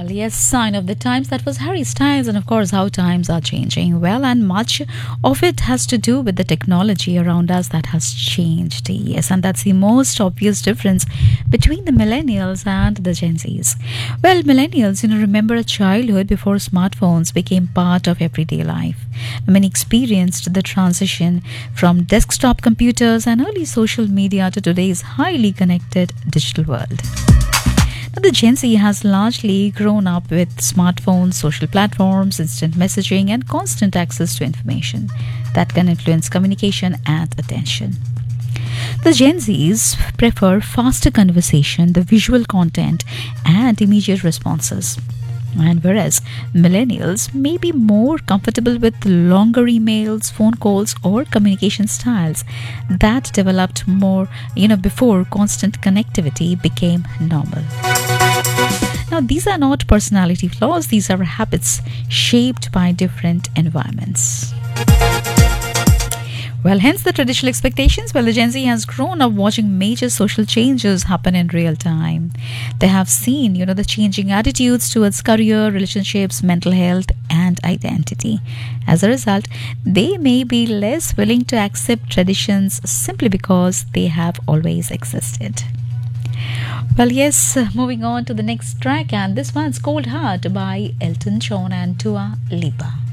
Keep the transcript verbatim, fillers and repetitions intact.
Well, yes, sign of the times. That was Harry Styles, and of course, how times are changing. Well, and much of it has to do with the technology around us that has changed. Yes, and that's the most obvious difference between the millennials and the Gen Zs. Well, millennials, you know, remember a childhood before smartphones became part of everyday life. Many experienced the transition from desktop computers and early social media to today's highly connected digital world. Now, the Gen Z has largely grown up with smartphones, social platforms, instant messaging, and constant access to information that can influence communication and attention. The Gen Zs prefer faster conversation, the visual content, and immediate responses. And whereas millennials may be more comfortable with longer emails, phone calls, or communication styles that developed more, you know, before constant connectivity became normal. Now, these are not personality flaws, these are habits shaped by different environments. Well, hence the traditional expectations. Well, the Gen Z has grown up watching major social changes happen in real time. They have seen, you know, the changing attitudes towards career, relationships, mental health, and identity. As a result, they may be less willing to accept traditions simply because they have always existed. Well, yes, moving on to the next track, and this one's Cold Heart by Elton John and Dua Lipa.